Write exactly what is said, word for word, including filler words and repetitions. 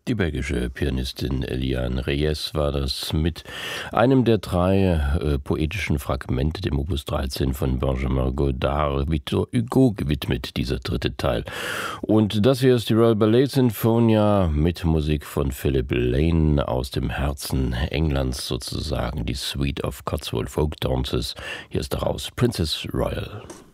Die belgische Pianistin Eliane Reyes war das mit einem der drei äh, poetischen Fragmente dem Opus dreizehn von Benjamin Godard Victor Hugo gewidmet, dieser dritte Teil. Und das hier ist die Royal Ballet Sinfonia mit Musik von Philip Lane aus dem Herzen Englands sozusagen, die Suite of Cotswold Folk Dances. Hier ist daraus Princess Royal.